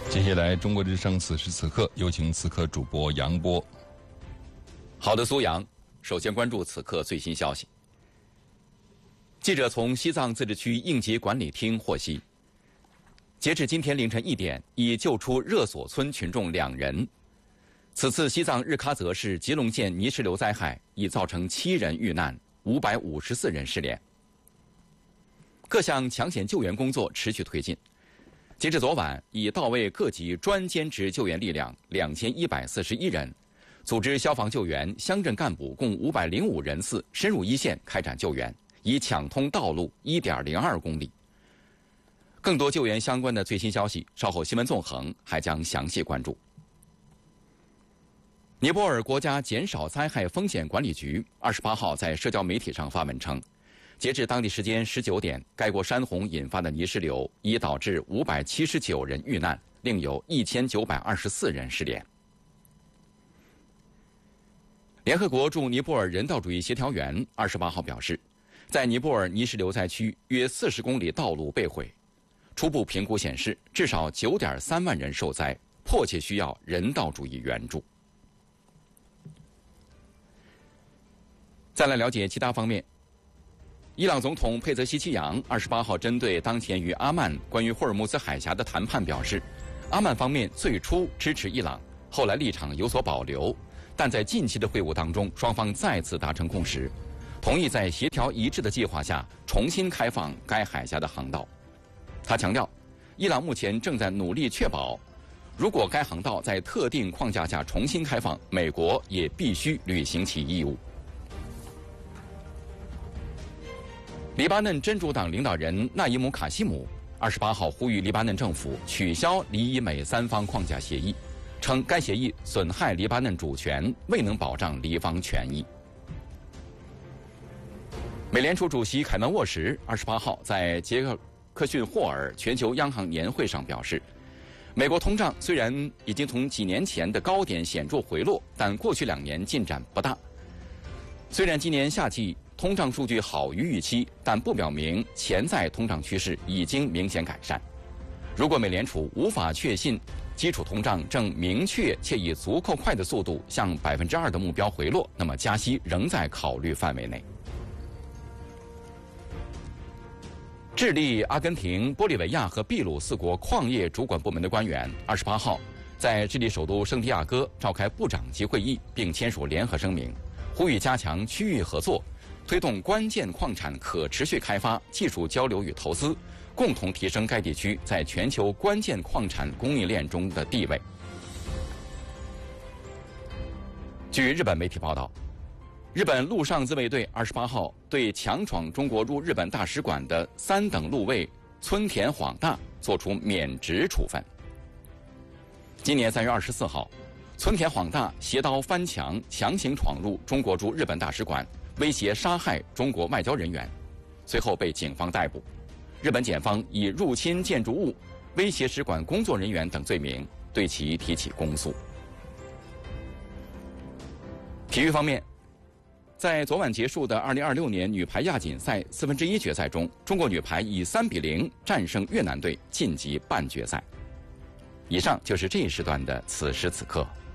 接下来，中国之声此时此刻有请此刻主播杨波。 好的，苏阳，首先关注此刻最新消息。记者从西藏自治区应急管理厅获悉，截至今天凌晨1点，已救出热索村群众2人。此次西藏日喀则市吉隆县泥石流灾害已造成7人遇难，554人失联。各项抢险救援工作持续推进。截至昨晚，已到位各级专兼职救援力量2141人，组织消防救援、乡镇干部共505人次深入一线开展救援，已抢通道路1.02公里。更多救援相关的最新消息，稍后新闻纵横还将详细关注。尼泊尔国家减少灾害风险管理局28号在社交媒体上发文称，截至当地时间19点，该国山洪引发的泥石流已导致579人遇难，另有1924人失联。联合国驻尼泊尔人道主义协调员28号表示，在尼泊尔泥石流灾区约40公里道路被毁，初步评估显示，至少9.3万人受灾，迫切需要人道主义援助。再来了解其他方面。伊朗总统佩泽希奇扬28号针对当前与阿曼关于霍尔木兹海峡的谈判表示，阿曼方面最初支持伊朗，后来立场有所保留，但在近期的会晤当中，双方再次达成共识，同意在协调一致的计划下重新开放该海峡的航道。他强调，伊朗目前正在努力确保，如果该航道在特定框架下重新开放，美国也必须履行其义务。黎巴嫩真主党领导人纳伊姆·卡西姆28号呼吁黎巴嫩政府取消黎以美3方框架协议，称该协议损害黎巴嫩主权，未能保障黎方权益。美联储主席凯文·沃什28号在杰克逊霍尔全球央行年会上表示，美国通胀虽然已经从几年前的高点显著回落，但过去2年进展不大。虽然今年夏季通胀数据好于预期，但不表明潜在通胀趋势已经明显改善。如果美联储无法确信基础通胀正明确且以足够快的速度向2%的目标回落，那么加息仍在考虑范围内。智利、阿根廷、玻利维亚和秘鲁4国矿业主管部门的官员28号在智利首都圣地亚哥召开部长级会议，并签署联合声明，呼吁加强区域合作，推动关键矿产可持续开发、技术交流与投资，共同提升该地区在全球关键矿产供应链中的地位。据日本媒体报道，日本陆上自卫队28号对强闯中国驻日本大使馆的3等陆尉村田晃大作出免职处分。今年3月24号，村田晃大携刀翻墙，强行闯入中国驻日本大使馆，威胁杀害中国外交人员，随后被警方逮捕。日本检方以入侵建筑物、威胁使馆工作人员等罪名对其提起公诉。体育方面，在昨晚结束的2026年女排亚锦赛1/4决赛中，中国女排以3-0战胜越南队，晋级半决赛。以上就是这一时段的此时此刻。